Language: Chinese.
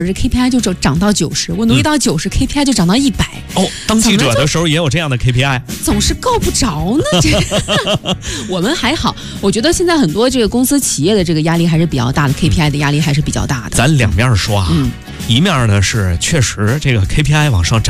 这 KPI 就涨到90，我努力到90，KPI 就涨到100。 哦，当记者的时候也有这样的 KPI， 总是够不着呢。我们还好，我觉得现在很多这个公司企业的这个压力还是比较大的，KPI 的压力还是比较大的。 咱两面说啊，一面呢是确实这个 KPI 往上涨。